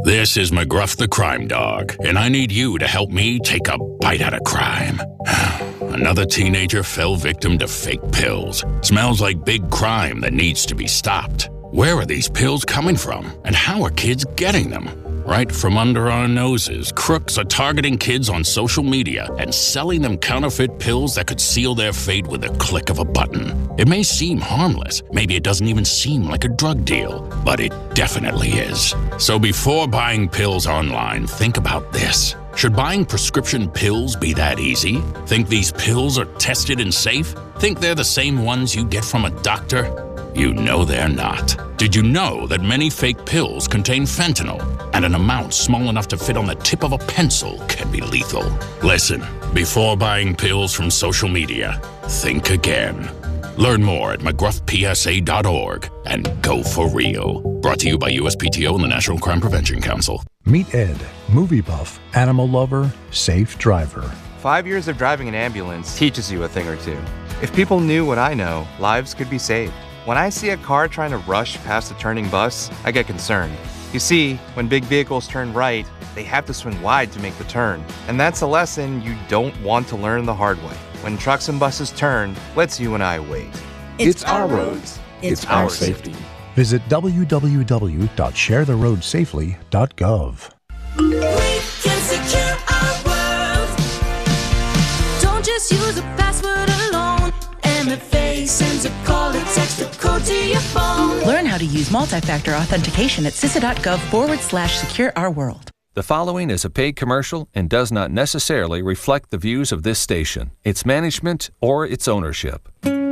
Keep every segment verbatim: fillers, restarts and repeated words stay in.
This is McGruff the Crime Dog, and I need you to help me take a bite out of crime. Another teenager fell victim to fake pills. Smells like big crime that needs to be stopped. Where are these pills coming from, and how are kids getting them? Right from under our noses, crooks are targeting kids on social media and selling them counterfeit pills that could seal their fate with a click of a button. It may seem harmless, maybe it doesn't even seem like a drug deal, but it definitely is. So before buying pills online, think about this. Should buying prescription pills be that easy? Think these pills are tested and safe? Think they're the same ones you get from a doctor? You know they're not. Did you know that many fake pills contain fentanyl, and an amount small enough to fit on the tip of a pencil can be lethal? Listen, before buying pills from social media, think again. Learn more at mcgruff p s a dot org and go for real. Brought to you by U S P T O and the National Crime Prevention Council. Meet Ed, movie buff, animal lover, safe driver. Five years of driving an ambulance teaches you a thing or two. If people knew what I know, lives could be saved. When I see a car trying to rush past a turning bus, I get concerned. You see, when big vehicles turn right, they have to swing wide to make the turn. And that's a lesson you don't want to learn the hard way. When trucks and buses turn, let's you and I wait. It's, it's our roads. It's, it's our safety. safety. Visit w w w dot share the road safely dot gov. We can secure our world. Don't just use a password alone. M F A sends a call, a text, a code to your phone. Learn how to use multi-factor authentication at C I S A dot gov forward slash secure our world. The following is a paid commercial and does not necessarily reflect the views of this station, its management, or its ownership.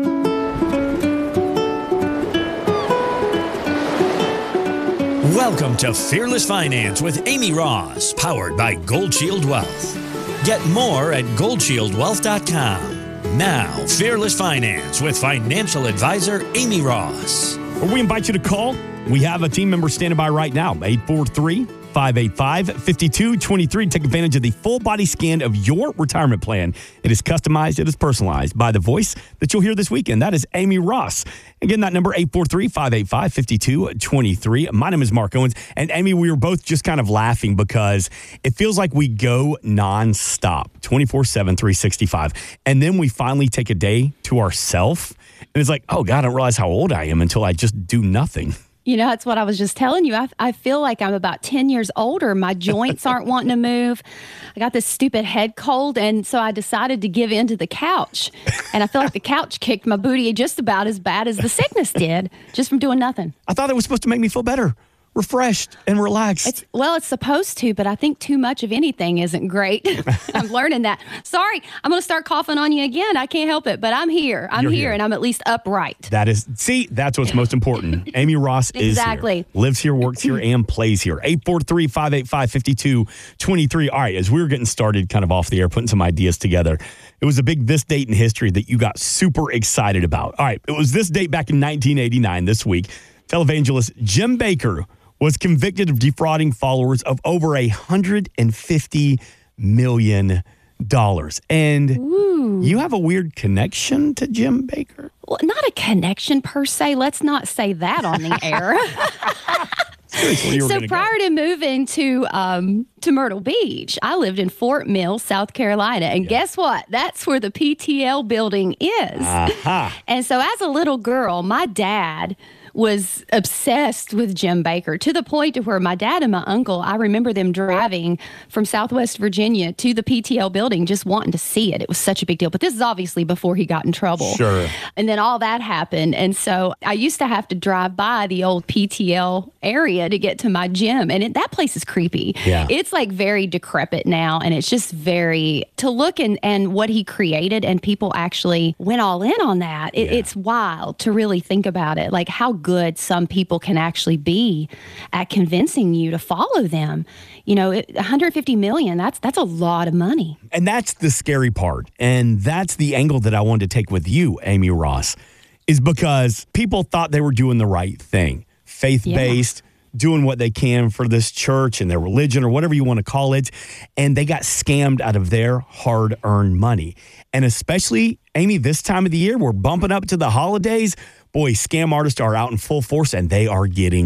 Welcome to Fearless Finance with Amy Ross, powered by Gold Shield Wealth. Get more at gold shield wealth dot com. Now, Fearless Finance with financial advisor Amy Ross. We invite you to call. We have a team member standing by right now, eight four three, five eight five, five two two three. Take advantage of the full body scan of your retirement plan. It is customized, it is personalized by the voice that you'll hear this weekend. That is Amy Ross. Again, that number, eight four three, five eight five, five two two three. My name is Mark Owens. And Amy, we were both just kind of laughing because it feels like we go nonstop, twenty-four seven, three sixty-five. And then we finally take a day to ourselves. And it's like, oh, God, I don't realize how old I am until I just do nothing. You know, that's what I was just telling you. I, I feel like I'm about ten years older. My joints aren't wanting to move. I got this stupid head cold, and so I decided to give in to the couch. And I feel like the couch kicked my booty just about as bad as the sickness did, just from doing nothing. I thought it was supposed to make me feel better, refreshed, and relaxed. It's, well, it's supposed to, but I think too much of anything isn't great. I'm learning that. Sorry, I'm going to start coughing on you again. I can't help it, but I'm here. I'm here, here, and I'm at least upright. That is, see, that's what's most important. Amy Ross is exactly. here. Lives here, works here, and plays here. eight four three, five eight five, five two two three. All right, as we were getting started kind of off the air, putting some ideas together, it was a big this date in history that you got super excited about. All right, it was this date back in nineteen eighty-nine this week. Televangelist Jim Bakker was convicted of defrauding followers of over one hundred fifty million dollars. And Ooh. You have a weird connection to Jim Bakker? Well, not a connection per se. Let's not say that on the air. So prior go. to moving to um, to Myrtle Beach, I lived in Fort Mill, South Carolina. And yeah. guess what? That's where the P T L building is. Uh-huh. And so as a little girl, my dad was obsessed with Jim Bakker to the point to where my dad and my uncle, I remember them driving from Southwest Virginia to the P T L building just wanting to see it. It was such a big deal. But this is obviously before he got in trouble. Sure. And then all that happened. And so I used to have to drive by the old P T L area to get to my gym. And it, that place is creepy. Yeah. It's like very decrepit now. And it's just very, to look and, and what he created and people actually went all in on that. It, yeah. It's wild to really think about it. Like how good some people can actually be at convincing you to follow them. You know, it, one hundred fifty million, that's that's a lot of money. And that's the scary part. And that's the angle that I wanted to take with you, Amy Ross, is because people thought they were doing the right thing. Faith-based, yeah. doing what they can for this church and their religion or whatever you want to call it. And they got scammed out of their hard-earned money. And especially, Amy, this time of the year, we're bumping up to the holidays. Boy, scam artists are out in full force, and they are getting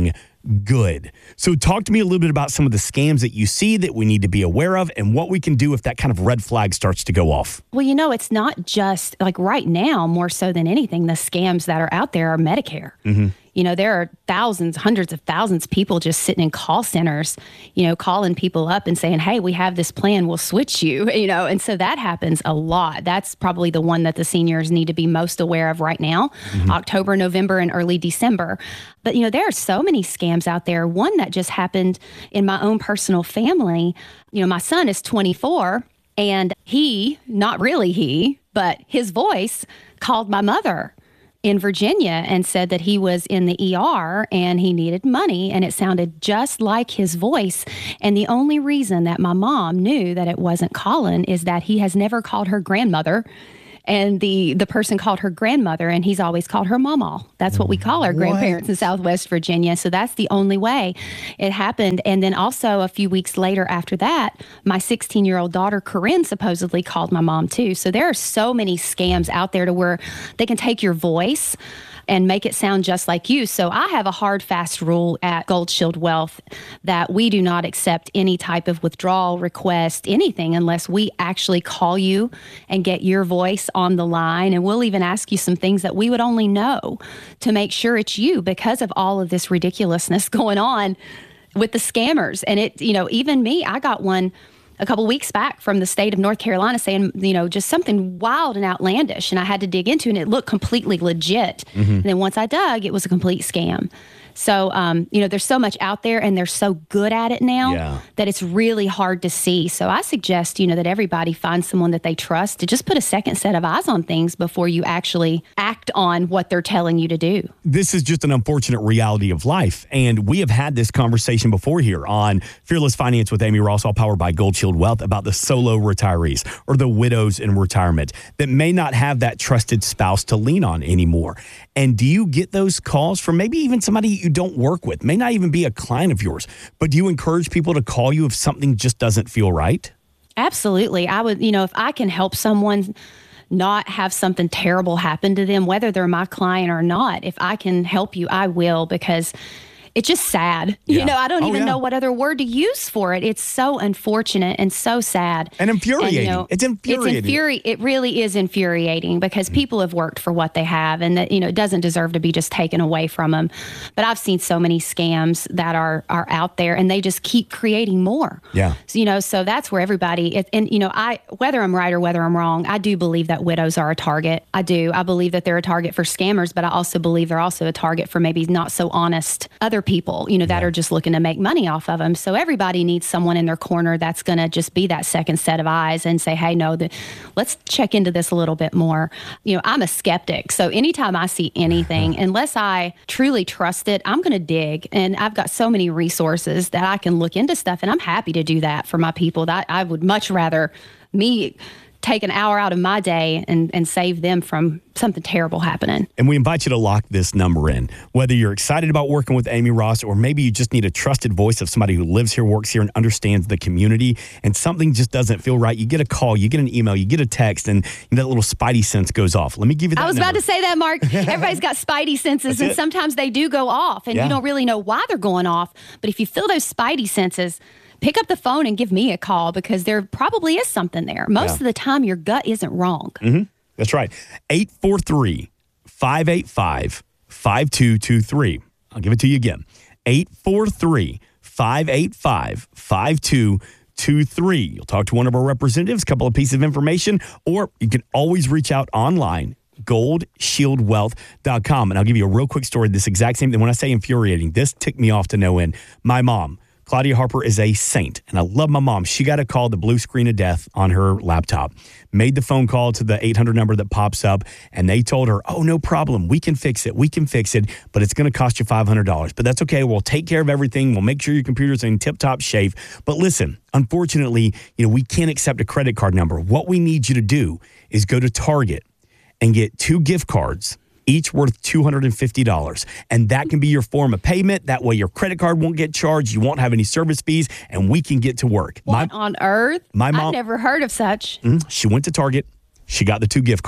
good. So talk to me a little bit about some of the scams that you see that we need to be aware of and what we can do if that kind of red flag starts to go off. Well, you know, it's not just like right now, more so than anything, the scams that are out there are Medicare. Mm-hmm. You know, there are thousands, hundreds of thousands of people just sitting in call centers, you know, calling people up and saying, hey, we have this plan, we'll switch you, you know, and so that happens a lot. That's probably the one that the seniors need to be most aware of right now, mm-hmm. October, November, and early December. But, you know, there are so many scams out there. One that just happened in my own personal family, you know, my son is twenty-four and he, not really he, but his voice called my mother in Virginia and said that he was in the E R and he needed money, and it sounded just like his voice. And the only reason that my mom knew that it wasn't Colin is that he has never called her grandmother, and the the person called her grandmother, and he's always called her mama. That's what we call our grandparents in Southwest Virginia. So that's the only way it happened. And then also a few weeks later after that, my sixteen-year-old daughter, Corinne, supposedly called my mom too. So there are so many scams out there to where they can take your voice and make it sound just like you. So I have a hard, fast rule at Gold Shield Wealth that we do not accept any type of withdrawal request, anything, unless we actually call you and get your voice on the line. And we'll even ask you some things that we would only know to make sure it's you because of all of this ridiculousness going on with the scammers. And it, you know, even me, I got one a couple weeks back from the state of North Carolina saying, you know, just something wild and outlandish. And I had to dig into it, and it looked completely legit. Mm-hmm. And then once I dug, it was a complete scam. So, um, you know, there's so much out there, and they're so good at it now yeah. that it's really hard to see. So I suggest, you know, that everybody find someone that they trust to just put a second set of eyes on things before you actually act on what they're telling you to do. This is just an unfortunate reality of life. And we have had this conversation before here on Fearless Finance with Amy Ross, all powered by Gold Shield Wealth, about the solo retirees or the widows in retirement that may not have that trusted spouse to lean on anymore. And do you get those calls from maybe even somebody you don't work with, may not even be a client of yours, but do you encourage people to call you if something just doesn't feel right? Absolutely. I would, you know, if I can help someone not have something terrible happen to them, whether they're my client or not, if I can help you, I will, because it's just sad. Yeah. You know, I don't oh, even yeah. know what other word to use for it. It's so unfortunate and so sad. And infuriating. And, you know, it's infuriating. It's infuri- it really is infuriating because mm-hmm. people have worked for what they have, and that, you know, it doesn't deserve to be just taken away from them. But I've seen so many scams that are are out there, and they just keep creating more. Yeah. So, you know, so that's where everybody, it, and, you know, I, whether I'm right or whether I'm wrong, I do believe that widows are a target. I do. I believe that they're a target for scammers, but I also believe they're also a target for maybe not so honest other people, you know, that yeah. are just looking to make money off of them. So everybody needs someone in their corner that's going to just be that second set of eyes and say, hey, no, the, let's check into this a little bit more. You know, I'm a skeptic. So anytime I see anything, unless I truly trust it, I'm going to dig. And I've got so many resources that I can look into stuff. And I'm happy to do that for my people. That I would much rather me take an hour out of my day and, and save them from something terrible happening. And we invite you to lock this number in. Whether you're excited about working with Amy Ross, or maybe you just need a trusted voice of somebody who lives here, works here, and understands the community, and something just doesn't feel right, you get a call, you get an email, you get a text, and that little spidey sense goes off. Let me give you that I was number. about to say that, Mark. Everybody's got spidey senses, and sometimes they do go off, and yeah. you don't really know why they're going off. But if you feel those spidey senses, pick up the phone and give me a call, because there probably is something there. Most yeah. of the time, your gut isn't wrong. Mm-hmm. That's right. eight four three, five eight five, five two two three. I'll give it to you again. eight four three, five eight five, five two two three. You'll talk to one of our representatives, a couple of pieces of information, or you can always reach out online, gold shield wealth dot com. And I'll give you a real quick story. This exact same thing. When I say infuriating, this ticked me off to no end. My mom, Claudia Harper, is a saint, and I love my mom. She got a call, the blue screen of death on her laptop, made the phone call to the eight hundred number that pops up, and they told her, oh, no problem. We can fix it. We can fix it, but it's going to cost you five hundred dollars. But that's okay. We'll take care of everything. We'll make sure your computer's in tip-top shape. But listen, unfortunately, you know, we can't accept a credit card number. What we need you to do is go to Target and get two gift cards, each worth two hundred fifty dollars. And that can be your form of payment. That way your credit card won't get charged. You won't have any service fees, and we can get to work. What my, on earth? My mom, I've never heard of such. She went to Target. She got the two gift cards.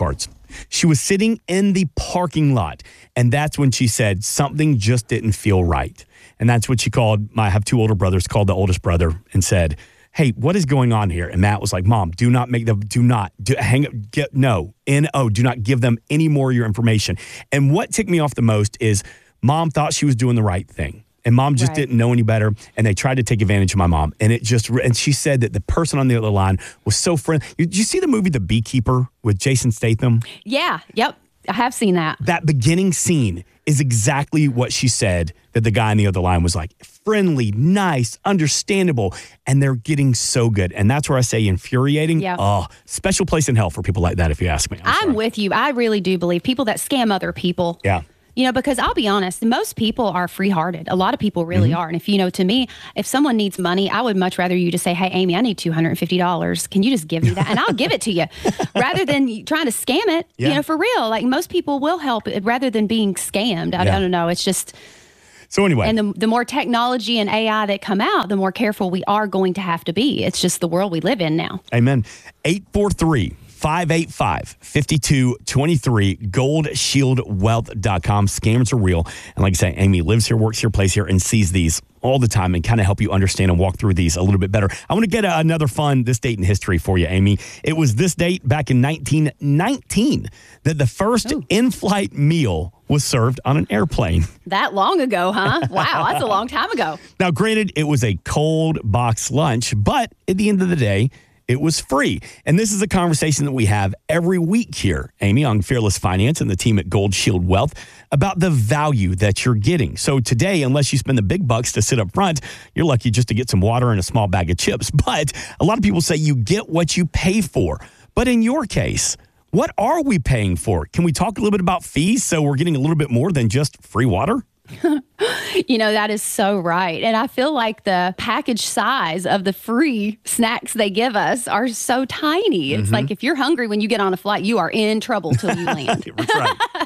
She was sitting in the parking lot, and that's when she said something just didn't feel right. And that's what she called, my, I have two older brothers, called the oldest brother and said, hey, what is going on here? And Matt was like, Mom, do not make them, do not, do, hang up, get, no, N O, do not give them any more of your information. And what ticked me off the most is Mom thought she was doing the right thing. And Mom just right. didn't know any better, and they tried to take advantage of my mom. And it just, and she said that the person on the other line was so friendly. Did you see the movie The Beekeeper with Jason Statham? Yeah, yep, I have seen that. That beginning scene is exactly what she said, that the guy on the other line was like, friendly, nice, understandable, and they're getting so good. And that's where I say infuriating. Yep. Oh, special place in hell for people like that, if you ask me. I'm, I'm with you. I really do believe people that scam other people. Yeah. You know, because I'll be honest, most people are free-hearted. A lot of people really mm-hmm. are. And if, you know, to me, if someone needs money, I would much rather you just say, hey, Amy, I need two hundred fifty dollars. Can you just give me that? And I'll give it to you rather than trying to scam it, yeah. you know, for real. Like most people will help rather than being scammed. I, yeah. I don't know. It's just... So anyway. And the, the more technology and A I that come out, the more careful we are going to have to be. It's just the world we live in now. Amen. eight four three, five eight five, five two two three, gold shield wealth dot com. Scams are real. And like I say, Amy lives here, works here, plays here, and sees these all the time and kind of help you understand and walk through these a little bit better. I want to get a, another fun this date in history for you, Amy. It was this date back in nineteen nineteen that the first oh. in-flight meal was served on an airplane. That long ago, huh? Wow, that's a long time ago. Now, granted, it was a cold box lunch, but at the end of the day, it was free. And this is a conversation that we have every week here, Amy, on Fearless Finance and the team at Gold Shield Wealth about the value that you're getting. So today, unless you spend the big bucks to sit up front, you're lucky just to get some water and a small bag of chips. But a lot of people say you get what you pay for. But in your case, what are we paying for? Can we talk a little bit about fees so we're getting a little bit more than just free water? You know, that is so right. And I feel like the package size of the free snacks they give us are so tiny. It's mm-hmm. like if you're hungry when you get on a flight, you are in trouble till you land. That's right.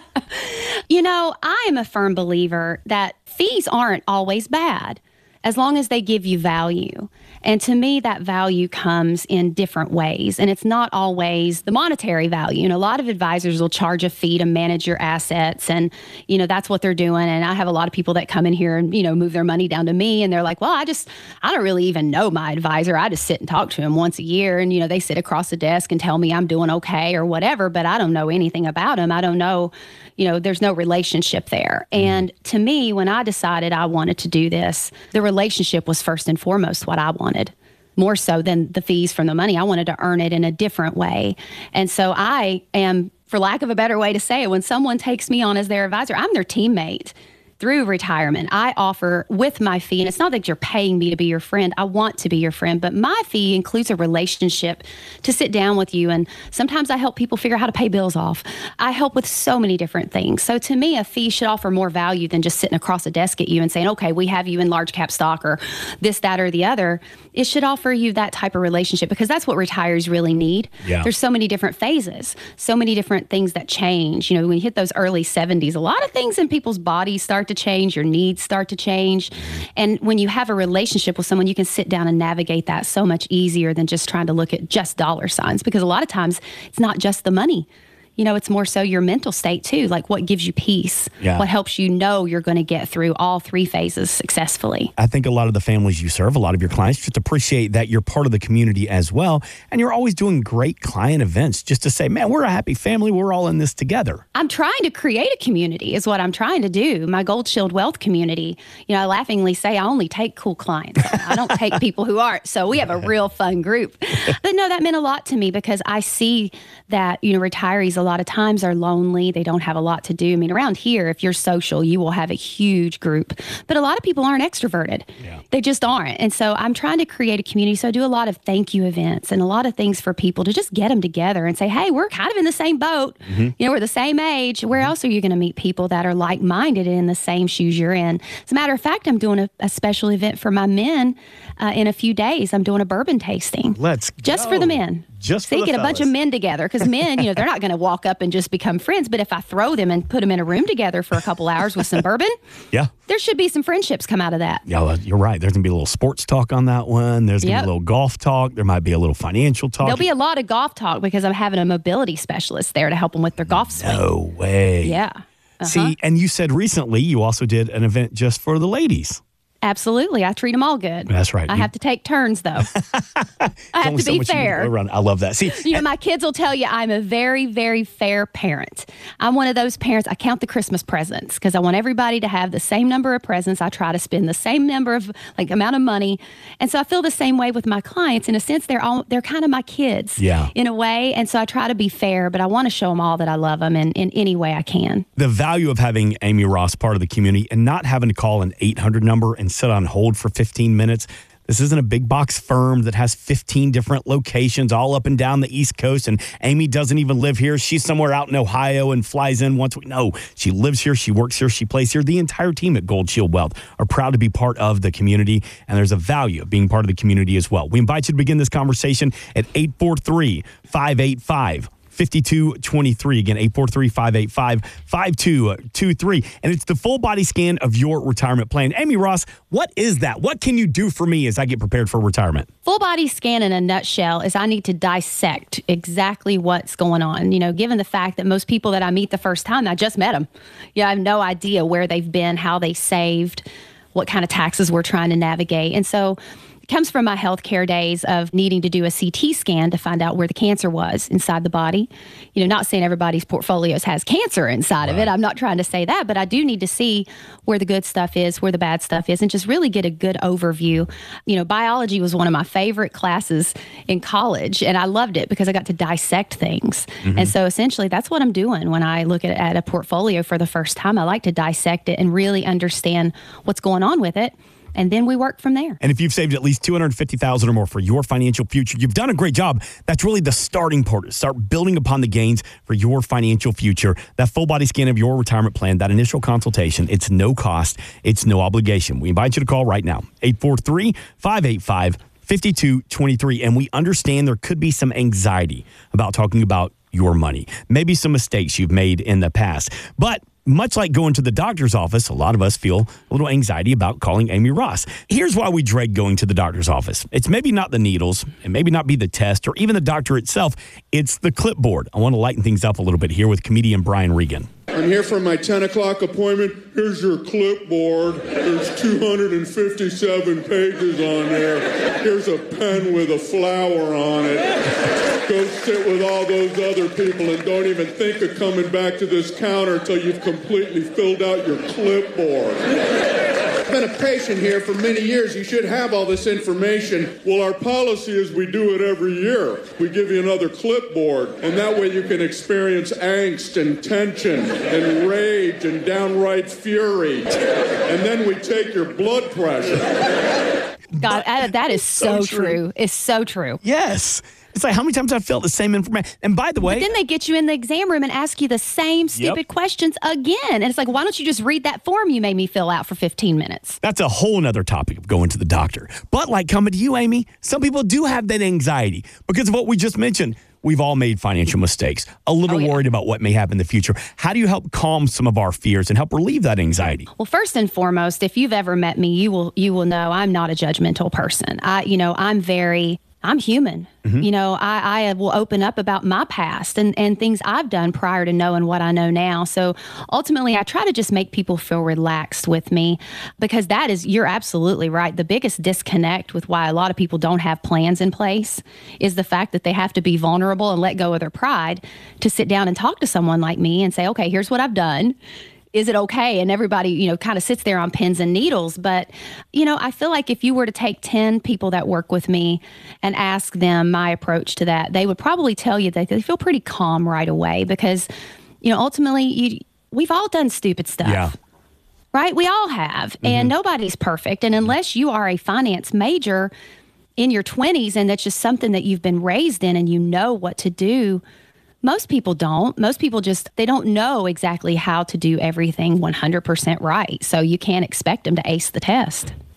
You know, I am a firm believer that fees aren't always bad as long as they give you value. And to me, that value comes in different ways. And it's not always the monetary value. And a lot of advisors will charge a fee to manage your assets. And, you know, that's what they're doing. And I have a lot of people that come in here and, you know, move their money down to me. And they're like, well, I just, I don't really even know my advisor. I just sit and talk to him once a year. And, you know, they sit across the desk and tell me I'm doing okay or whatever. But I don't know anything about him. I don't know, you know, there's no relationship there. And to me, when I decided I wanted to do this, the relationship was first and foremost what I wanted. More so than the fees from the money. I wanted to earn it in a different way. And so I am, for lack of a better way to say it, when someone takes me on as their advisor, I'm their teammate. Through retirement, I offer with my fee, and it's not that you're paying me to be your friend. I want to be your friend, but my fee includes a relationship to sit down with you. And sometimes I help people figure out how to pay bills off. I help with so many different things. So to me, a fee should offer more value than just sitting across a desk at you and saying, okay, we have you in large cap stock or this, that, or the other. It should offer you that type of relationship because that's what retirees really need. Yeah. There's so many different phases, so many different things that change. You know, when you hit those early seventies, a lot of things in people's bodies start to change, your needs start to change. And when you have a relationship with someone, you can sit down and navigate that so much easier than just trying to look at just dollar signs, because a lot of times it's not just the money. You know, it's more so your mental state too, like what gives you peace, yeah. what helps you know you're going to get through all three phases successfully. I think a lot of the families you serve, a lot of your clients just appreciate that you're part of the community as well. And you're always doing great client events just to say, man, we're a happy family. We're all in this together. I'm trying to create a community is what I'm trying to do. My Gold Shield Wealth community. You know, I laughingly say I only take cool clients. I don't take people who aren't. So we have a real fun group. But no, that meant a lot to me because I see that, you know, retirees a lot of times are lonely. They don't have a lot to do. I mean, around here, if you're social, you will have a huge group. But a lot of people aren't extroverted. Yeah. They just aren't. And so I'm trying to create a community. So I do a lot of thank you events and a lot of things for people to just get them together and say, hey, we're kind of in the same boat. Mm-hmm. You know, we're the same age. Where else are you going to meet people that are like-minded and in the same shoes you're in? As a matter of fact, I'm doing a, a special event for my men uh, in a few days. I'm doing a bourbon tasting. Let's Just go. for the men. Just So for you the get a bunch of fellas. men together because men, you know, they're not going to walk up and just become friends. But if I throw them and put them in a room together for a couple hours with some bourbon, Yeah. there should be some friendships come out of that. Yeah, well, you're right. There's going to be a little sports talk on that one. There's going to Yep. be a little golf talk. There might be a little financial talk. There'll be a lot of golf talk because I'm having a mobility specialist there to help them with their golf swing. No way. Yeah. Uh-huh. See, and you said recently you also did an event just for the ladies. Absolutely. I treat them all good. That's right. I You- have to take turns, though. I have Only to so be much you can fair. go around. I love that. See, You know, my kids will tell you I'm a very, very fair parent. I'm one of those parents, I count the Christmas presents because I want everybody to have the same number of presents. I try to spend the same number of, like, amount of money. And so I feel the same way with my clients. In a sense, they're all, they're kind of my kids Yeah. in a way. And so I try to be fair, but I want to show them all that I love them in, in any way I can. the value of having Amy Ross part of the community and not having to call an eight hundred number and sit on hold for fifteen minutes. This isn't a big box firm that has fifteen different locations all up and down the East Coast. And Amy doesn't even live here. She's somewhere out in Ohio and flies in once a week. No, she lives here. She works here. She plays here. The entire team at Gold Shield Wealth are proud to be part of the community. And there's a value of being part of the community as well. We invite you to begin this conversation at eight four three, five eight five, five two two three. Again, eight four three, five eight five, five two two three. And it's the full body scan of your retirement plan. Amy Ross, what is that? What can you do for me as I get prepared for retirement? Full body scan in a nutshell is I need to dissect exactly what's going on. You know, given the fact that most people that I meet the first time, I just met them. Yeah, I have no idea where they've been, how they saved, what kind of taxes we're trying to navigate. And so it comes from my healthcare days of needing to do a C T scan to find out where the cancer was inside the body. You know, not saying everybody's portfolios has cancer inside of it. I'm not trying to say that, but I do need to see where the good stuff is, where the bad stuff is, and just really get a good overview. You know, biology was one of my favorite classes in college, and I loved it because I got to dissect things. Mm-hmm. And so essentially that's what I'm doing when I look at, at a portfolio for the first time. I like to dissect it and really understand what's going on with it. And then we work from there. And if you've saved at least two hundred fifty thousand dollars or more for your financial future, you've done a great job. That's really the starting part. Start building upon the gains for your financial future. That full body scan of your retirement plan, that initial consultation, it's no cost. It's no obligation. We invite you to call right now, eight four three, five eight five, five two two three. And we understand there could be some anxiety about talking about your money, maybe some mistakes you've made in the past. But much like going to the doctor's office, a lot of us feel a little anxiety about calling Amy Ross. Here's why we dread going to the doctor's office. It's maybe not the needles, it maybe not be the test, or even the doctor itself. It's the clipboard. I want to lighten things up a little bit here with comedian Brian Regan. I'm here for my ten o'clock appointment. Here's your clipboard. There's two hundred fifty-seven pages on there. Here's a pen with a flower on it. Go sit with all those other people and don't even think of coming back to this counter until you've completely filled out your clipboard. I've been a patient here for many years. You should have all this information. Well, our policy is we do it every year. We give you another clipboard, and that way you can experience angst and tension and rage and downright fury. And then we take your blood pressure. God, I- that is so, so true. true. It's so true. Yes. It's like how many times I've felt the same information. And by the way, But then they get you in the exam room and ask you the same stupid Yep. questions again. And it's like, why don't you just read that form you made me fill out for fifteen minutes? that's a whole nother topic of going to the doctor. But like coming to you, Amy, some people do have that anxiety because of what we just mentioned. We've all made financial mistakes, a little Oh, yeah. worried about what may happen in the future. How do you help calm some of our fears and help relieve that anxiety? Well, first and foremost, if you've ever met me, you will you will know I'm not a judgmental person. I, you know, I'm very I'm human. Mm-hmm. You know, I, I will open up about my past and, and things I've done prior to knowing what I know now. So ultimately, I try to just make people feel relaxed with me because that is, you're absolutely right. The biggest disconnect with why a lot of people don't have plans in place is the fact that they have to be vulnerable and let go of their pride to sit down and talk to someone like me and say, okay, here's what I've done. Is it okay? And everybody, you know, kind of sits there on pins and needles. But, you know, I feel like if you were to take ten people that work with me and ask them my approach to that, they would probably tell you that they feel pretty calm right away because, you know, ultimately, you, we've all done stupid stuff. Yeah. Right? We all have. Mm-hmm. And nobody's perfect. And unless you are a finance major in your twenties and that's just something that you've been raised in and you know what to do, most people don't. Most people just, they don't know exactly how to do everything one hundred percent right. So you can't expect them to ace the test.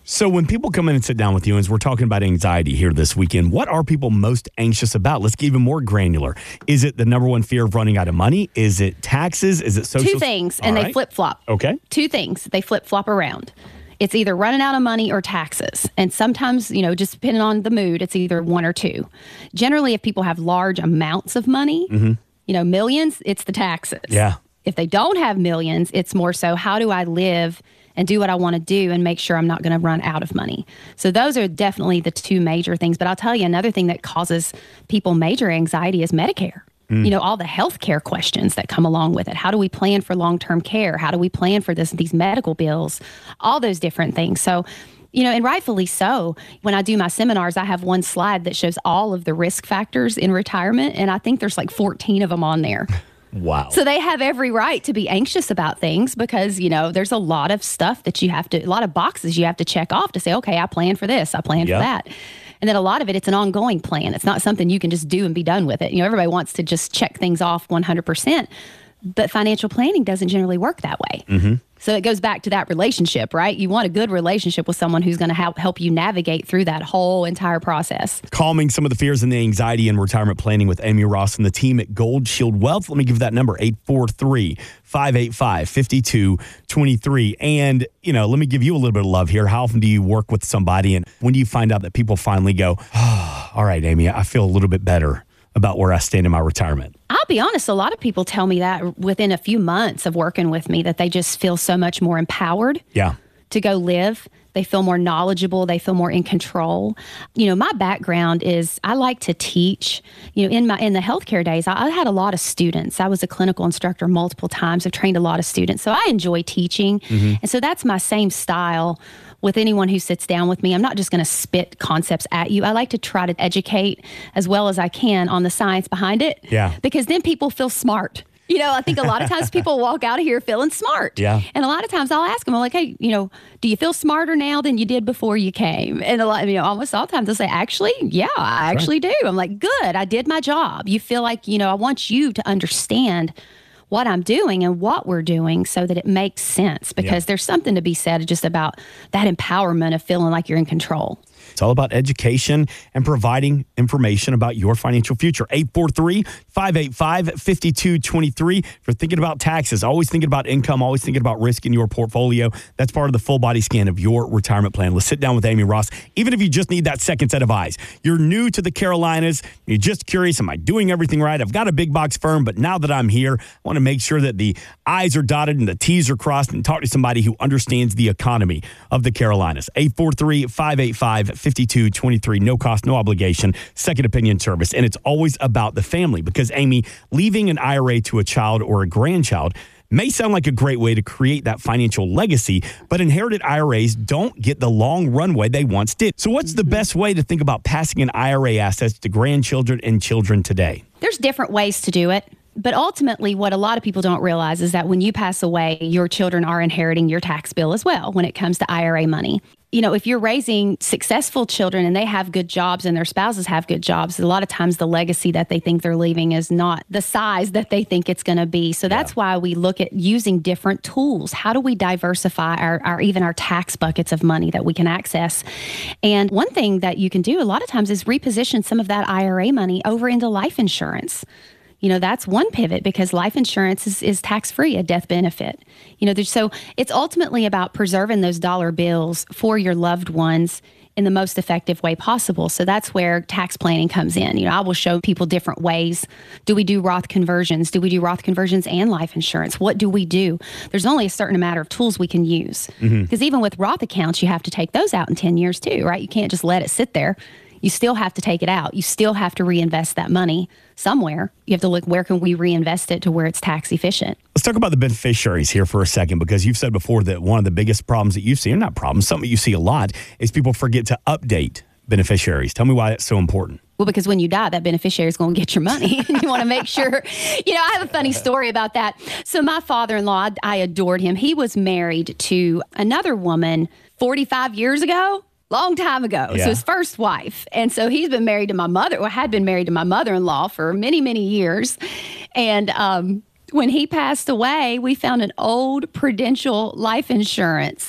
So when people come in and sit down with you, and as we're talking about anxiety here this weekend, what are people most anxious about? Let's get even more granular. Is it the number one fear of running out of money? Is it taxes? Is it social? Two things, All and right. they flip-flop. Okay. Two things. They flip-flop around. It's either running out of money or taxes. And sometimes, you know, just depending on the mood, it's either one or two. Generally, if people have large amounts of money, Mm-hmm. you know, millions, it's the taxes. Yeah. If they don't have millions, it's more so how do I live and do what I want to do and make sure I'm not going to run out of money. So those are definitely the two major things. But I'll tell you, another thing that causes people major anxiety is Medicare. Mm. You know, all the healthcare questions that come along with it. How do we plan for long-term care? How do we plan for this, these medical bills? All those different things. So, you know, and rightfully so. When I do my seminars, I have one slide that shows all of the risk factors in retirement. And I think there's like fourteen of them on there. Wow. So they have every right to be anxious about things because, you know, there's a lot of stuff that you have to, a lot of boxes you have to check off to say, okay, I plan for this, I plan Yep. for that. And then a lot of it, it's an ongoing plan. It's not something you can just do and be done with it. You know, everybody wants to just check things off one hundred percent, but financial planning doesn't generally work that way. Mm-hmm. So it goes back to that relationship, right? You want a good relationship with someone who's going to help help you navigate through that whole entire process. Calming some of the fears and the anxiety in retirement planning with Amy Ross and the team at Gold Shield Wealth. Let me give that number, eight four three, five eight five, five two two three. And, you know, let me give you a little bit of love here. How often do you work with somebody and when do you find out that people finally go, oh, all right, Amy, I feel a little bit better about where I stand in my retirement? I'll be honest, a lot of people tell me that within a few months of working with me, that they just feel so much more empowered Yeah. to go live. They feel more knowledgeable. They feel more in control. You know, my background is I like to teach. You know, in my in the healthcare days, I, I had a lot of students. I was a clinical instructor multiple times. I've trained a lot of students. So I enjoy teaching. Mm-hmm. And so that's my same style with anyone who sits down with me. I'm not just going to spit concepts at you. I like to try to educate as well as I can on the science behind it. Yeah. Because then people feel smart. You know, I think a lot of times people walk out of here feeling smart. Yeah. And a lot of times I'll ask them, I'm like, hey, you know, do you feel smarter now than you did before you came? And a lot, you know, almost all the time they'll say, actually, yeah, I actually do. I'm like, good, I did my job. You feel like, you know, I want you to understand what I'm doing and what we're doing so that it makes sense, because Yeah. there's something to be said just about that empowerment of feeling like you're in control. It's all about education and providing information about your financial future. eight four three, five eight five, five two two three. If you're thinking about taxes, always thinking about income, always thinking about risk in your portfolio, that's part of the full body scan of your retirement plan. Let's sit down with Amy Ross. Even if you just need that second set of eyes, you're new to the Carolinas, you're just curious, am I doing everything right? I've got a big box firm, but now that I'm here, I want to make sure that the I's are dotted and the T's are crossed and talk to somebody who understands the economy of the Carolinas. eight four three, five eight five, five two two three. No cost, no obligation, second opinion service. And it's always about the family because, Amy, leaving an I R A to a child or a grandchild may sound like a great way to create that financial legacy, but inherited I R As don't get the long runway they once did. So what's the best way to think about passing an I R A assets to grandchildren and children today? There's different ways to do it. But ultimately, what a lot of people don't realize is that when you pass away, your children are inheriting your tax bill as well when it comes to I R A money. You know, if you're raising successful children and they have good jobs and their spouses have good jobs, a lot of times the legacy that they think they're leaving is not the size that they think it's going to be. So that's yeah. why we look at using different tools. How do we diversify our, our even our tax buckets of money that we can access? And one thing that you can do a lot of times is reposition some of that I R A money over into life insurance. You know, that's one pivot because life insurance is, is tax-free, a death benefit. You know, there's, so it's ultimately about preserving those dollar bills for your loved ones in the most effective way possible. So that's where tax planning comes in. You know, I will show people different ways. Do we do Roth conversions? Do we do Roth conversions and life insurance? What do we do? There's only a certain amount of tools we can use. Because mm-hmm. even with Roth accounts, you have to take those out in ten years too, right? You can't just let it sit there. You still have to take it out. You still have to reinvest that money somewhere. You have to look, where can we reinvest it to where it's tax efficient? Let's talk about the beneficiaries here for a second, because you've said before that one of the biggest problems that you see, or not problems, something you see a lot, is people forget to update beneficiaries. Tell me why that's so important. Well, because when you die, that beneficiary is going to get your money. And you want to make sure, you know, I have a funny story about that. So my father-in-law, I, I adored him. He was married to another woman forty-five years ago. Long time ago. Yeah. So his first wife. And so he's been married to my mother, or had been married to my mother-in-law for many, many years. And um, when he passed away, we found an old Prudential life insurance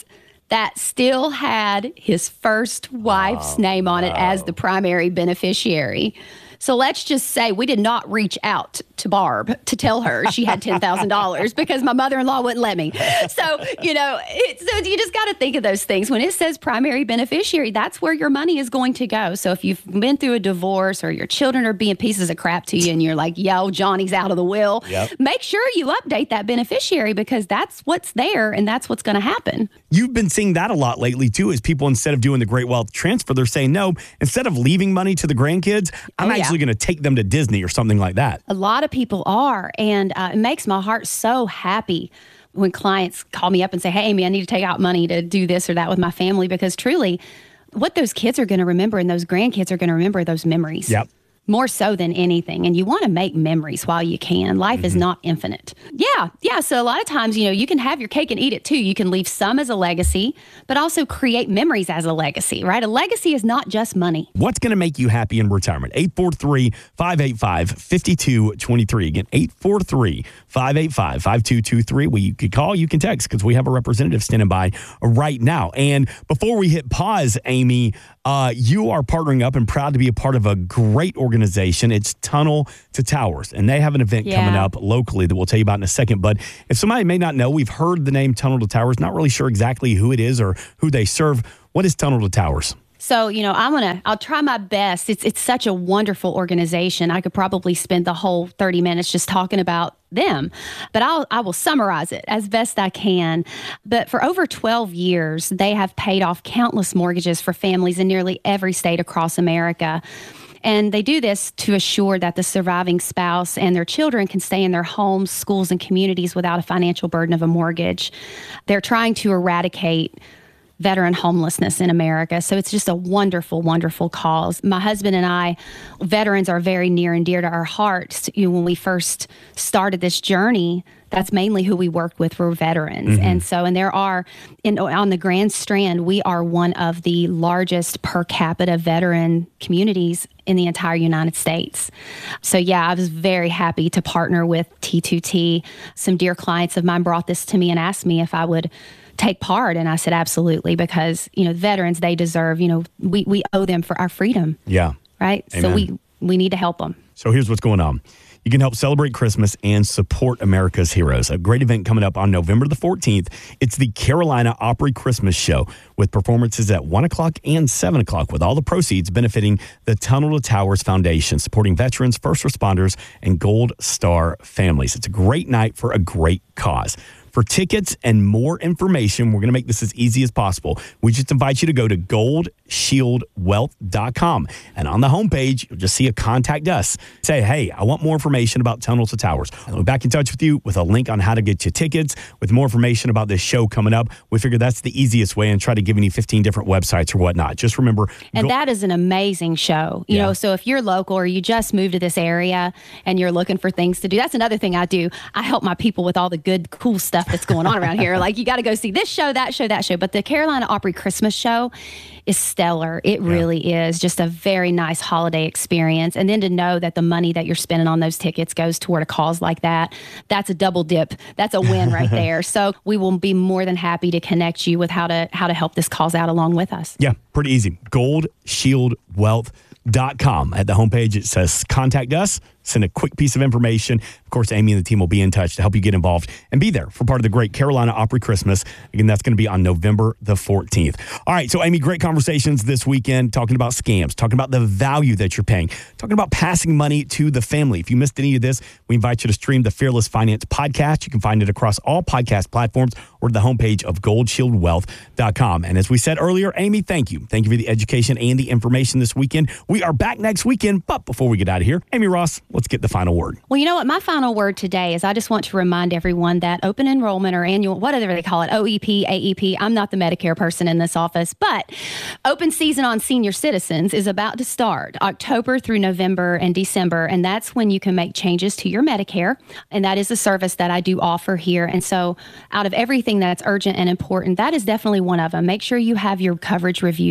that still had his first wife's Oh, name on it as the primary beneficiary. So let's just say we did not reach out to Barb to tell her she had ten thousand dollars because my mother-in-law wouldn't let me. So, you know, it, so you just got to think of those things. When it says primary beneficiary, that's where your money is going to go. So if you've been through a divorce or your children are being pieces of crap to you and you're like, yo, Johnny's out of the will, Yep. make sure you update that beneficiary because that's what's there and that's what's going to happen. You've been seeing that a lot lately, too, is people, instead of doing the Great Wealth Transfer, they're saying, no, instead of leaving money to the grandkids, I'm Oh, yeah. actually going to take them to Disney or something like that. A lot of people are, and uh, it makes my heart so happy when clients call me up and say, hey, Amy, I need to take out money to do this or that with my family, because truly what those kids are going to remember and those grandkids are going to remember those memories. Yep. More so than anything. And you want to make memories while you can. Life is not infinite. Yeah. Yeah. So a lot of times, you know, you can have your cake and eat it too. You can leave some as a legacy, but also create memories as a legacy, right? A legacy is not just money. What's going to make you happy in retirement? eight four three, five eight five, five two two three. Again, eight four three, five eight five, five two two three. Well, you can call, you can text, because we have a representative standing by right now. And before we hit pause, Amy, uh, you are partnering up and proud to be a part of a great organization. It's Tunnel to Towers, and they have an event Yeah. coming up locally that we'll tell you about in a second. But if somebody may not know, we've heard the name Tunnel to Towers, not really sure exactly who it is or who they serve. What is Tunnel to Towers? So, you know, I'm going to, I'll try my best. It's it's such a wonderful organization. I could probably spend the whole thirty minutes just talking about them, but I'll, I will summarize it as best I can. But for over twelve years, they have paid off countless mortgages for families in nearly every state across America. And they do this to assure that the surviving spouse and their children can stay in their homes, schools, and communities without a financial burden of a mortgage. They're trying to eradicate veteran homelessness in America. So it's just a wonderful, wonderful cause. My husband and I, veterans are very near and dear to our hearts. You know, when we first started this journey, that's mainly who we worked with were veterans. Mhm. And so, and there are, in, on the Grand Strand, we are one of the largest per capita veteran communities in the entire United States. So yeah, I was very happy to partner with T two T. Some dear clients of mine brought this to me and asked me if I would take part. And I said, absolutely, because, you know, veterans, they deserve, you know, we, we owe them for our freedom, Yeah. right? Amen. So we, we need to help them. So here's what's going on. You can help celebrate Christmas and support America's heroes. A great event coming up on November the fourteenth. It's the Carolina Opry Christmas Show with performances at one o'clock and seven o'clock, with all the proceeds benefiting the Tunnel to Towers Foundation, supporting veterans, first responders, and Gold Star families. It's a great night for a great cause. For tickets and more information, we're going to make this as easy as possible. We just invite you to go to gold shield wealth dot com. And on the homepage, you'll just see a contact us. Say, hey, I want more information about Tunnel to Towers. I'll be back in touch with you with a link on how to get you tickets, with more information about this show coming up. We figure that's the easiest way, and try to give you fifteen different websites or whatnot. Just remember. And go- that is an amazing show. You Yeah. know, so if you're local or you just moved to this area and you're looking for things to do, that's another thing I do. I help my people with all the good, cool stuff that's going on around here. Like, you got to go see this show, that show, that show. But the Carolina Opry Christmas Show is stellar. It really is just a very nice holiday experience. And then to know that the money that you're spending on those tickets goes toward a cause like that, that's a double dip. That's a win right there. So we will be more than happy to connect you with how to how to help this cause out along with us. Yeah, pretty easy. gold shield wealth dot com. At the homepage, it says contact us. Send a quick piece of information. Of course, Amy and the team will be in touch to help you get involved and be there for part of the great Carolina Opry Christmas. Again, that's going to be on November the fourteenth. All right, so Amy, great conversations this weekend, talking about scams, talking about the value that you're paying, talking about passing money to the family. If you missed any of this, we invite you to stream the Fearless Finance podcast. You can find it across all podcast platforms or the homepage of gold shield wealth dot com. And as we said earlier, Amy, thank you. Thank you for the education and the information this weekend. We are back next weekend, but before we get out of here, Amy Ross, let's get the final word. Well, you know what? My final word today is I just want to remind everyone that open enrollment or annual, whatever they call it, O E P, A E P, I'm not the Medicare person in this office, but open season on senior citizens is about to start October through November and December. And that's when you can make changes to your Medicare. And that is a service that I do offer here. And so out of everything that's urgent and important, that is definitely one of them. Make sure you have your coverage reviewed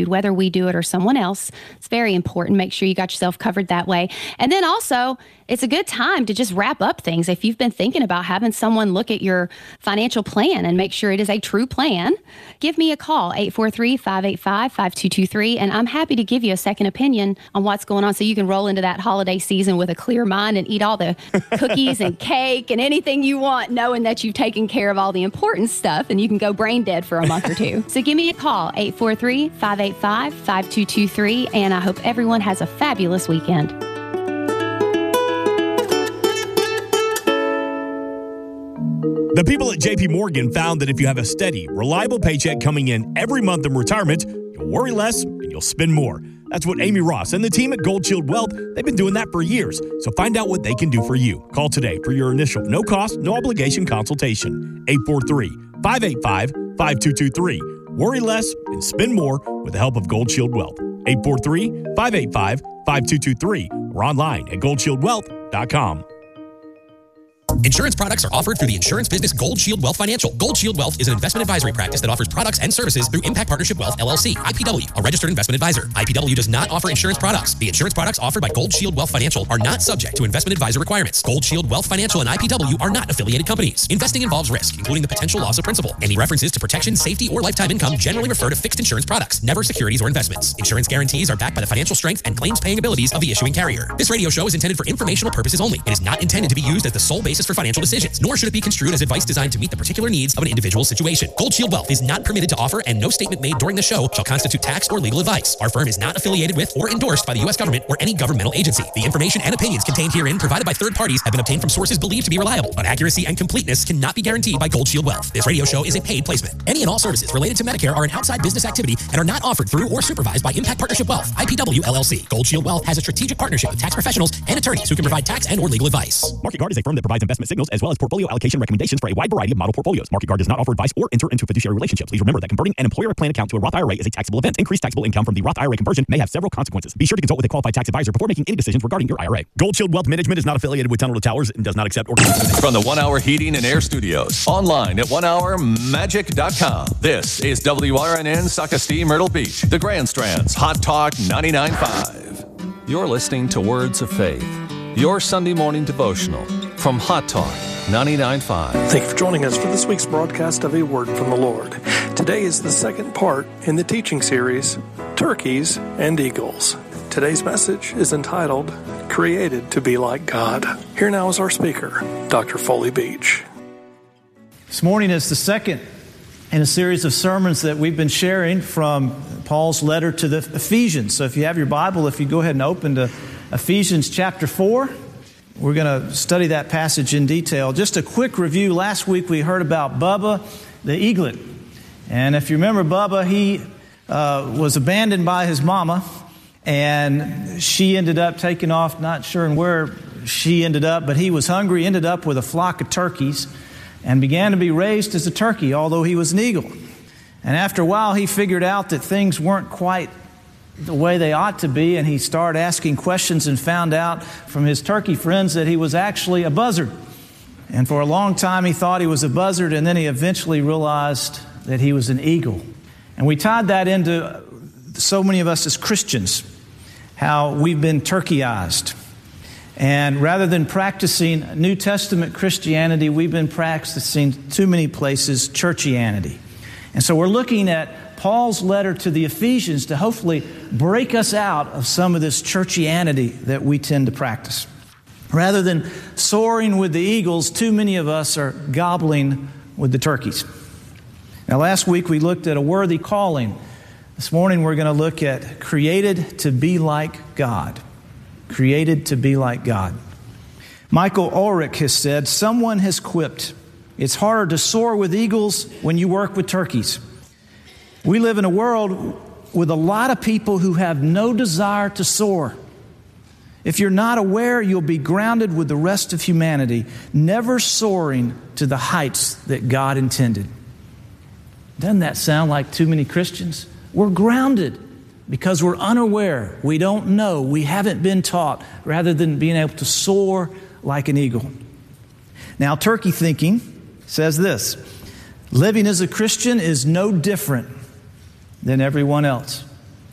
food, whether we do it or someone else. It's very important. Make sure you got yourself covered that way. And then also, it's a good time to just wrap up things. If you've been thinking about having someone look at your financial plan and make sure it is a true plan, give me a call, eight four three, five eight five, five two two three, and I'm happy to give you a second opinion on what's going on so you can roll into that holiday season with a clear mind and eat all the cookies and cake and anything you want, knowing that you've taken care of all the important stuff and you can go brain dead for a month or two. So give me a call, eight four three, five eight five, five two two three, and I hope everyone has a fabulous weekend. The people at J P Morgan found that if you have a steady, reliable paycheck coming in every month in retirement, you'll worry less and you'll spend more. That's what Amy Ross and the team at Gold Shield Wealth, they've been doing that for years. So find out what they can do for you. Call today for your initial no-cost, no-obligation consultation. eight four three, five eight five, five two two three. Worry less and spend more with the help of Gold Shield Wealth. eight four three, five eight five, five two two three or online at gold shield wealth dot com. Insurance products are offered through the insurance business Gold Shield Wealth Financial. Gold Shield Wealth is an investment advisory practice that offers products and services through Impact Partnership Wealth, L L C, I P W, a registered investment advisor. I P W does not offer insurance products. The insurance products offered by Gold Shield Wealth Financial are not subject to investment advisor requirements. Gold Shield Wealth Financial and I P W are not affiliated companies. Investing involves risk, including the potential loss of principal. Any references to protection, safety, or lifetime income generally refer to fixed insurance products, never securities or investments. Insurance guarantees are backed by the financial strength and claims-paying abilities of the issuing carrier. This radio show is intended for informational purposes only. It is not intended to be used as the sole basis for financial decisions, nor should it be construed as advice designed to meet the particular needs of an individual situation. Gold Shield Wealth is not permitted to offer, and no statement made during the show shall constitute tax or legal advice. Our firm is not affiliated with or endorsed by the U S government or any governmental agency. The information and opinions contained herein provided by third parties have been obtained from sources believed to be reliable, but accuracy and completeness cannot be guaranteed by Gold Shield Wealth. This radio show is a paid placement. Any and all services related to Medicare are an outside business activity and are not offered through or supervised by Impact Partnership Wealth, I P W, L L C. Gold Shield Wealth has a strategic partnership with tax professionals and attorneys who can provide tax and or legal advice. Market Guard is a firm that provides investment signals as well as portfolio allocation recommendations for a wide variety of model portfolios. Market Guard does not offer advice or enter into fiduciary relationships. Please remember that converting an employer plan account to a Roth I R A is a taxable event. Increased taxable income from the Roth I R A conversion may have several consequences. Be sure to consult with a qualified tax advisor before making any decisions regarding your I R A. Gold Shield Wealth Management is not affiliated with Tunnel to Towers and does not accept or From the One Hour Heating and Air Studios, online at one hour magic dot com. This is W R N N Socastee Myrtle Beach, the Grand Strand's Hot Talk ninety-nine point five. You're listening to Words of Faith, your Sunday morning devotional from Hot Talk ninety-nine point five. Thank you for joining us for this week's broadcast of A Word from the Lord. Today is the second part in the teaching series, Turkeys and Eagles. Today's message is entitled, Created to be Like God. Here now is our speaker, Doctor Foley Beach. This morning is the second in a series of sermons that we've been sharing from Paul's letter to the Ephesians. So if you have your Bible, if you go ahead and open to Ephesians chapter four, we're going to study that passage in detail. Just a quick review. Last week we heard about Bubba the eaglet. And if you remember Bubba, he uh, was abandoned by his mama, and she ended up taking off, not sure where she ended up, but he was hungry, ended up with a flock of turkeys, and began to be raised as a turkey, although he was an eagle. And after a while, he figured out that things weren't quite the way they ought to be, and he started asking questions and found out from his turkey friends that he was actually a buzzard. And for a long time, he thought he was a buzzard, and then he eventually realized that he was an eagle. And we tied that into so many of us as Christians, how we've been turkeyized. And rather than practicing New Testament Christianity, we've been practicing too many places churchianity. And so we're looking at Paul's letter to the Ephesians to hopefully break us out of some of this churchianity that we tend to practice. Rather than soaring with the eagles, too many of us are gobbling with the turkeys. Now, last week we looked at a worthy calling. This morning we're going to look at created to be like God. Created to be like God. Michael Ulrich has said, someone has quipped, it's harder to soar with eagles when you work with turkeys. We live in a world with a lot of people who have no desire to soar. If you're not aware, you'll be grounded with the rest of humanity, never soaring to the heights that God intended. Doesn't that sound like too many Christians? We're grounded because we're unaware. We don't know. We haven't been taught, rather than being able to soar like an eagle. Now, turkey thinking says this: living as a Christian is no different than everyone else.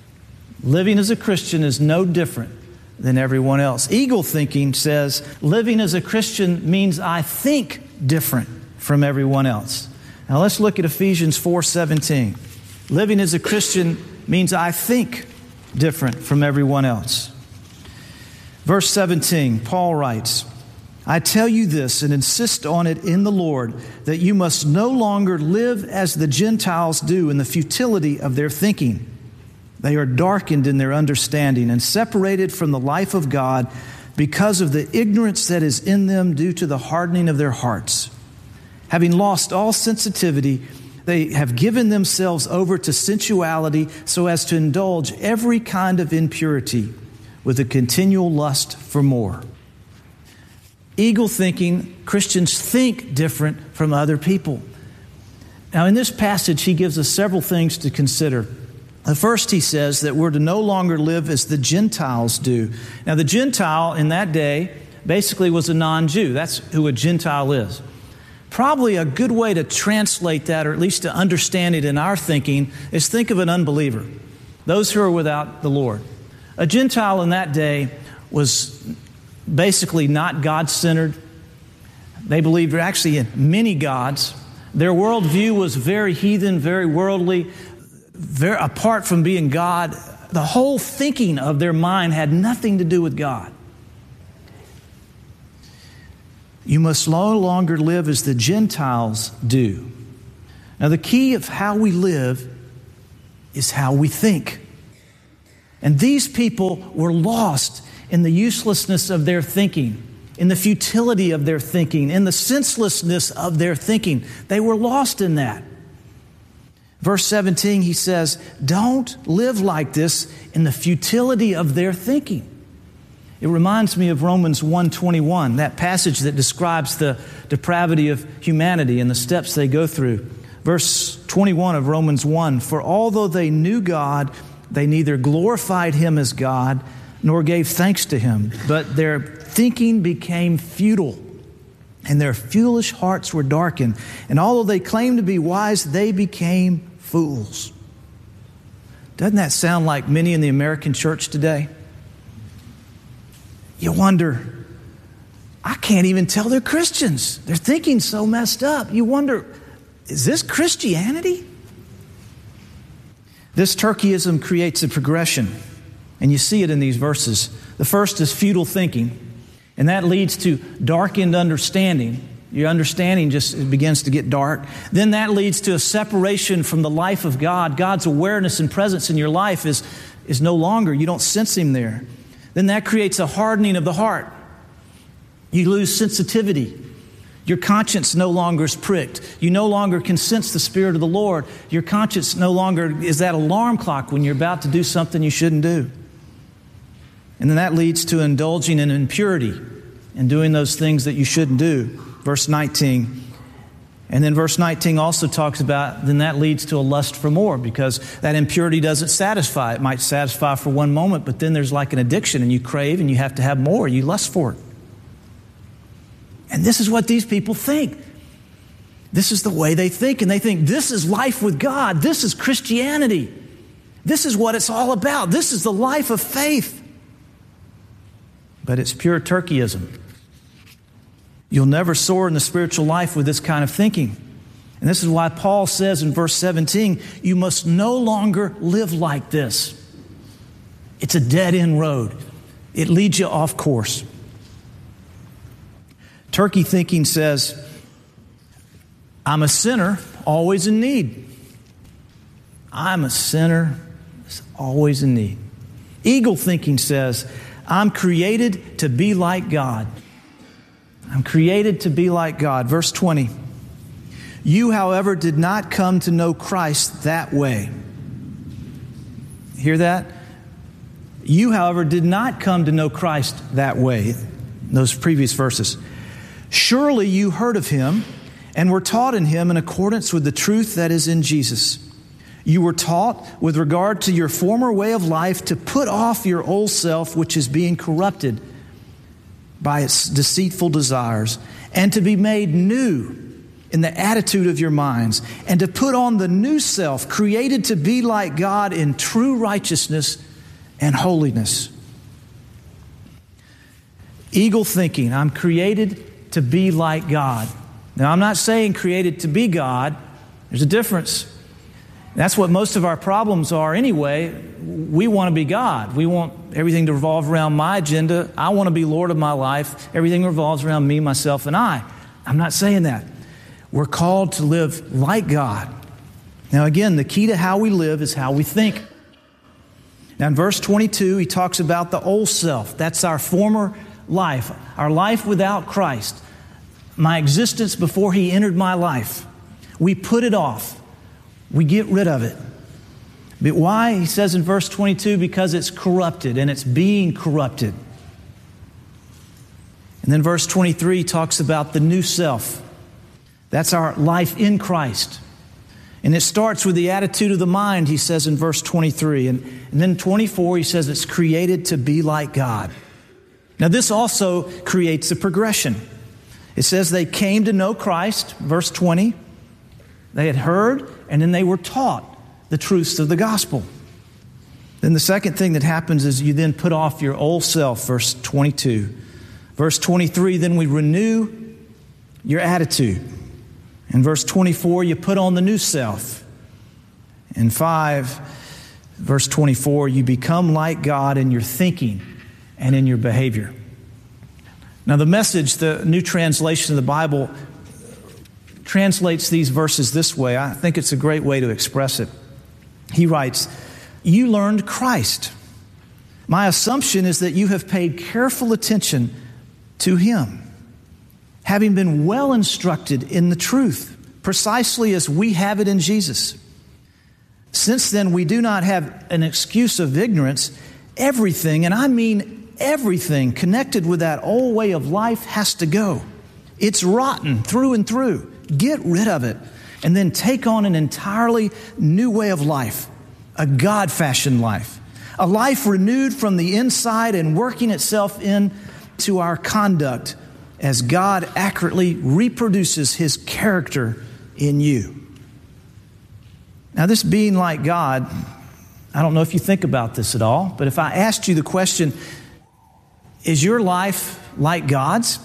Living as a Christian is no different than everyone else. Eagle thinking says, living as a Christian means I think different from everyone else. Now let's look at Ephesians four seventeen. Living as a Christian means I think different from everyone else. Verse seventeen, Paul writes, I tell you this and insist on it in the Lord, that you must no longer live as the Gentiles do in the futility of their thinking. They are darkened in their understanding and separated from the life of God because of the ignorance that is in them due to the hardening of their hearts. Having lost all sensitivity, they have given themselves over to sensuality so as to indulge every kind of impurity with a continual lust for more. Eagle thinking, Christians think different from other people. Now in this passage, he gives us several things to consider. The first, he says that we're to no longer live as the Gentiles do. Now the Gentile in that day basically was a non-Jew. That's who a Gentile is. Probably a good way to translate that, or at least to understand it in our thinking, is think of an unbeliever. Those who are without the Lord. A Gentile in that day was basically not God-centered. They believed actually in many gods. Their worldview was very heathen, very worldly, very apart from being God. The whole thinking of their mind had nothing to do with God. You must no longer live as the Gentiles do. Now, the key of how we live is how we think. And these people were lost in the uselessness of their thinking, in the futility of their thinking, in the senselessness of their thinking. They were lost in that. Verse seventeen, he says, don't live like this in the futility of their thinking. It reminds me of Romans one twenty-one, that passage that describes the depravity of humanity and the steps they go through. Verse twenty-one of Romans one, for although they knew God, they neither glorified Him as God nor gave thanks to Him, but their thinking became futile, and their foolish hearts were darkened. And although they claimed to be wise, they became fools. Doesn't that sound like many in the American church today? You wonder, I can't even tell they're Christians. Their thinking's so messed up. You wonder, is this Christianity? This Turkeyism creates a progression, and you see it in these verses. The first is futile thinking, and that leads to darkened understanding. Your understanding just begins to get dark. Then that leads to a separation from the life of God. God's awareness and presence in your life is, is no longer. You don't sense Him there. Then that creates a hardening of the heart. You lose sensitivity. Your conscience no longer is pricked. You no longer can sense the Spirit of the Lord. Your conscience no longer is that alarm clock when you're about to do something you shouldn't do. And then that leads to indulging in impurity and doing those things that you shouldn't do. Verse nineteen. And then verse nineteen also talks about, then that leads to a lust for more, because that impurity doesn't satisfy. It might satisfy for one moment, but then there's like an addiction, and you crave and you have to have more. You lust for it. And this is what these people think. This is the way they think, and they think this is life with God. This is Christianity. This is what it's all about. This is the life of faith. But it's pure Turkeyism. You'll never soar in the spiritual life with this kind of thinking. And this is why Paul says in verse seventeen, you must no longer live like this. It's a dead-end road. It leads you off course. Turkey thinking says, I'm a sinner, always in need. I'm a sinner, always in need. Eagle thinking says, I'm created to be like God. I'm created to be like God. Verse twenty. You, however, did not come to know Christ that way. Hear that? You, however, did not come to know Christ that way. Those previous verses. Surely you heard of Him and were taught in Him in accordance with the truth that is in Jesus. You were taught with regard to your former way of life to put off your old self, which is being corrupted by its deceitful desires, and to be made new in the attitude of your minds, and to put on the new self, created to be like God in true righteousness and holiness. Eagle thinking, I'm created to be like God. Now, I'm not saying created to be God. There's a difference. That's what most of our problems are anyway. We want to be God. We want everything to revolve around my agenda. I want to be Lord of my life. Everything revolves around me, myself, and I. I'm not saying that. We're called to live like God. Now, again, the key to how we live is how we think. Now, in verse twenty-two, he talks about the old self. That's our former life, our life without Christ, my existence before He entered my life. We put it off. We get rid of it. But why? He says in verse twenty-two, because it's corrupted and it's being corrupted. And then verse twenty-three talks about the new self. That's our life in Christ. And it starts with the attitude of the mind, he says in verse twenty-three. And, and then twenty-four, he says it's created to be like God. Now, this also creates a progression. It says they came to know Christ, verse twenty. They had heard, and then they were taught the truths of the gospel. Then the second thing that happens is you then put off your old self, verse twenty-two. Verse twenty-three, then we renew your attitude. In verse twenty-four, you put on the new self. In five, verse twenty-four, you become like God in your thinking and in your behavior. Now, the Message, the New Translation of the Bible, translates these verses this way. I think it's a great way to express it. He writes, you learned Christ. My assumption is that you have paid careful attention to Him, having been well instructed in the truth, precisely as we have it in Jesus. Since then, we do not have an excuse of ignorance. Everything, and I mean everything connected with that old way of life has to go. It's rotten through and through. Get rid of it and then take on an entirely new way of life, a God-fashioned life, a life renewed from the inside and working itself into our conduct as God accurately reproduces His character in you. Now, this being like God, I don't know if you think about this at all, but if I asked you the question, is your life like God's?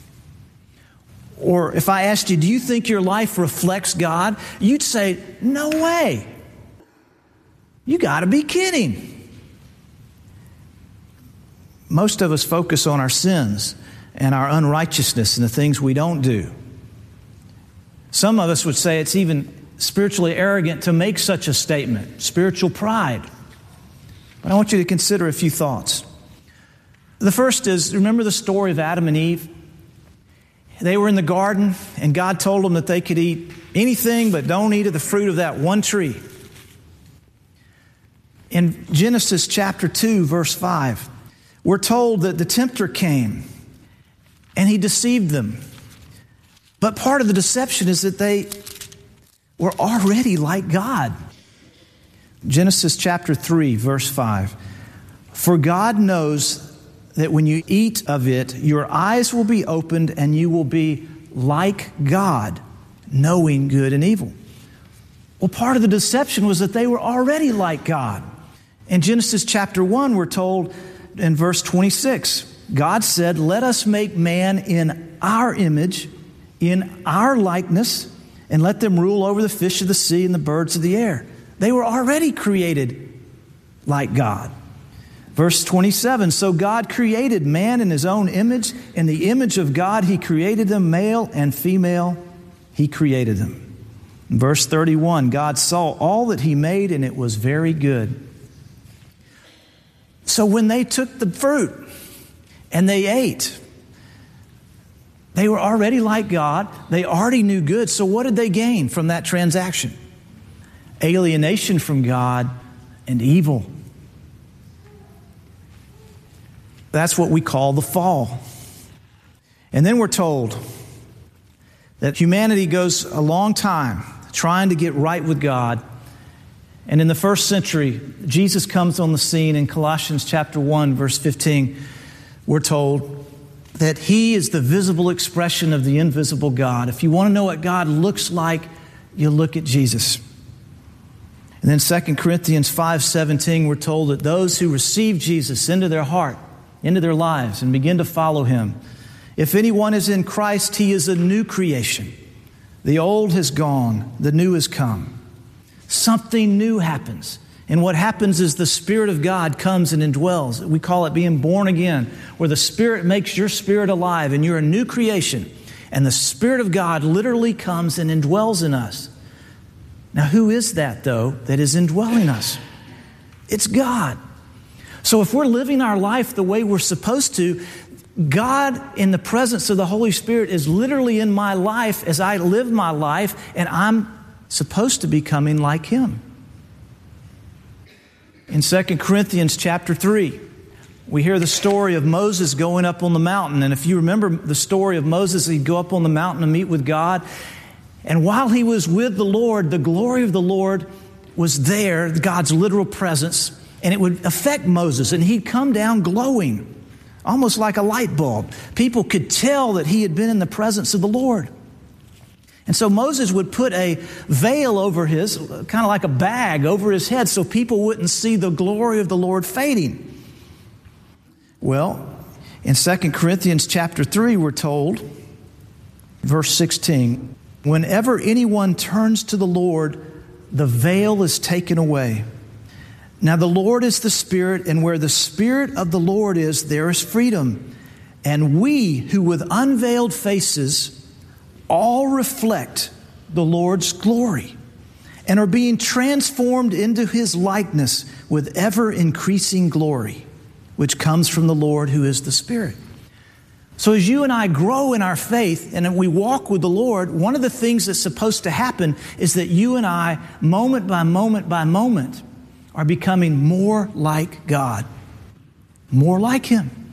Or if I asked you, do you think your life reflects God? You'd say, no way. You got to be kidding. Most of us focus on our sins and our unrighteousness and the things we don't do. Some of us would say it's even spiritually arrogant to make such a statement, spiritual pride. But I want you to consider a few thoughts. The first is, remember the story of Adam and Eve? They were in the garden, and God told them that they could eat anything, but don't eat of the fruit of that one tree. In Genesis chapter two, verse five, we're told that the tempter came, and he deceived them. But part of the deception is that they were already like God. Genesis chapter three, verse five. For God knows that when you eat of it, your eyes will be opened and you will be like God, knowing good and evil. Well, part of the deception was that they were already like God. In Genesis chapter one, we're told in verse twenty-six, God said, let us make man in our image, in our likeness, and let them rule over the fish of the sea and the birds of the air. They were already created like God. Verse twenty-seven, so God created man in His own image. In the image of God, He created them, male and female, He created them. In verse thirty-one, God saw all that He made, and it was very good. So when they took the fruit and they ate, they were already like God. They already knew good. So what did they gain from that transaction? Alienation from God and evil. That's what we call the fall. And then we're told that humanity goes a long time trying to get right with God. And in the first century, Jesus comes on the scene. In Colossians chapter one, verse fifteen, we're told that He is the visible expression of the invisible God. If you want to know what God looks like, you look at Jesus. And then Second Corinthians five seventeen, we're told that those who receive Jesus into their heart, into their lives, and begin to follow Him, if anyone is in Christ, he is a new creation. The old has gone, the new has come. Something new happens. And what happens is the Spirit of God comes and indwells. We call it being born again, where the Spirit makes your spirit alive and you're a new creation. And the Spirit of God literally comes and indwells in us. Now, who is that, though, that is indwelling us? It's God. So if we're living our life the way we're supposed to, God in the presence of the Holy Spirit is literally in my life as I live my life, and I'm supposed to be becoming like Him. In Second Corinthians chapter three, we hear the story of Moses going up on the mountain. And if you remember the story of Moses, he'd go up on the mountain to meet with God. And while he was with the Lord, the glory of the Lord was there, God's literal presence, and it would affect Moses. And he'd come down glowing, almost like a light bulb. People could tell that he had been in the presence of the Lord. And so Moses would put a veil over his, kind of like a bag over his head, so people wouldn't see the glory of the Lord fading. Well, in Second Corinthians chapter three, we're told, verse sixteen, whenever anyone turns to the Lord, the veil is taken away. Now the Lord is the Spirit, and where the Spirit of the Lord is, there is freedom. And we who with unveiled faces all reflect the Lord's glory and are being transformed into His likeness with ever increasing glory, which comes from the Lord who is the Spirit. So as you and I grow in our faith and we walk with the Lord, one of the things that's supposed to happen is that you and I, moment by moment by moment, are becoming more like God, more like Him.